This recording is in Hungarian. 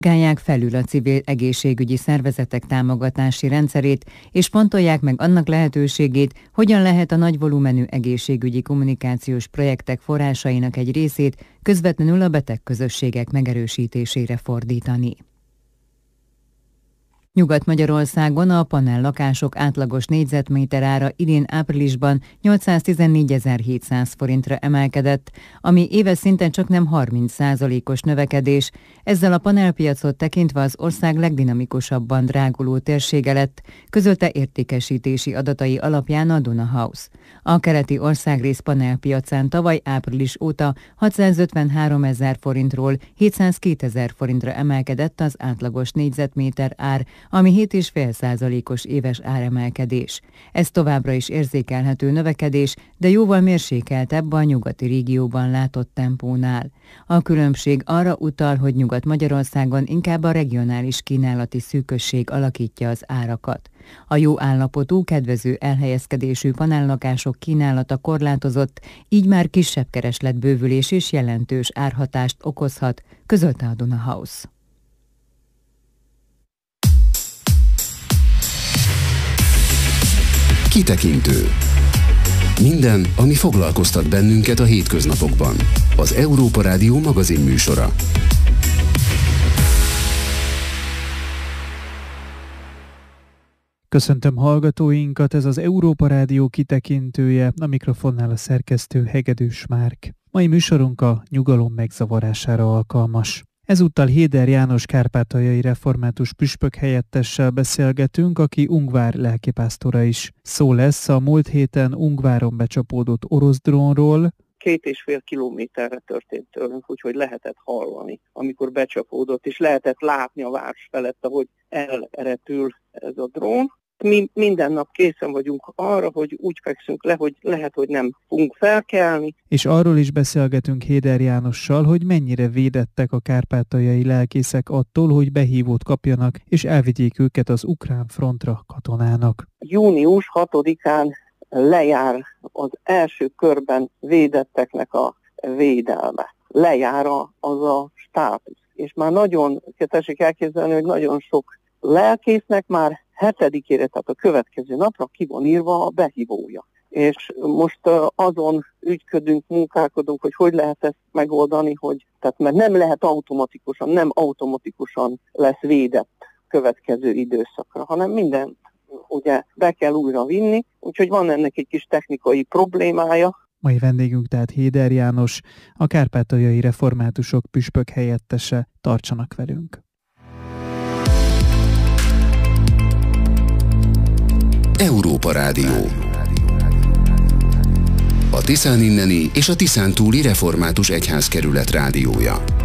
vizsgálják felül a civil egészségügyi szervezetek támogatási rendszerét, és fontolják meg annak lehetőségét, hogyan lehet a nagy volumenű egészségügyi kommunikációs projektek forrásainak egy részét közvetlenül a betegközösségek megerősítésére fordítani. Nyugat-Magyarországon a panellakások átlagos négyzetméter ára idén áprilisban 814.700 forintra emelkedett, ami éves szinten csaknem 30%-os növekedés. Ezzel a panelpiacot tekintve az ország legdinamikusabban dráguló térsége lett, közölte értékesítési adatai alapján a Duna House. A keleti országrész panelpiacán tavaly április óta 653.000 forintról 702.000 forintra emelkedett az átlagos négyzetméter ár, ami 7,5%-os éves áremelkedés. Ez továbbra is érzékelhető növekedés, de jóval mérsékeltebb a nyugati régióban látott tempónál. A különbség arra utal, hogy Nyugat-Magyarországon inkább a regionális kínálati szűkösség alakítja az árakat. A jó állapotú, kedvező elhelyezkedésű panellakások kínálata korlátozott, így már kisebb keresletbővülés és jelentős árhatást okozhat, közölte a Duna House. Kitekintő. Minden, ami foglalkoztat bennünket a hétköznapokban. Az Európa Rádió magazinműsora. Köszöntöm hallgatóinkat, ez az Európa Rádió kitekintője, a mikrofonnál a szerkesztő Hegedűs Márk. Mai műsorunk a nyugalom megzavarására alkalmas. Ezúttal Héder János kárpátaljai református püspök helyettessel beszélgetünk, aki Ungvár lelkipásztora is. Szó lesz a múlt héten Ungváron becsapódott orosz drónról. 2,5 kilométerre történt tőlünk, úgyhogy lehetett hallani, amikor becsapódott, és lehetett látni a város felett, ahogy elrepül ez a drón. Mi minden nap készen vagyunk arra, hogy úgy fekszünk le, hogy lehet, hogy nem fogunk felkelni. És arról is beszélgetünk Héder Jánossal, hogy mennyire védettek a kárpátaljai lelkészek attól, hogy behívót kapjanak, és elvigyék őket az ukrán frontra katonának. Június 6-án lejár az első körben védetteknek a védelme. Lejár az a státusz. És már nagyon, tessék elképzelni, hogy nagyon sok lelkésznek már 7-ére, tehát a következő napra ki van írva a behívója. És most azon ügyködünk, munkálkodunk, hogy lehet ezt megoldani, mert nem automatikusan lesz védett következő időszakra, hanem minden ugye be kell újra vinni, úgyhogy van ennek egy kis technikai problémája. Mai vendégünk tehát Héder János, a kárpátaljai reformátusok püspök helyettese. Tartsanak velünk! Európa Rádió. A Tiszán inneni és a Tiszántúli Református Egyházkerület rádiója.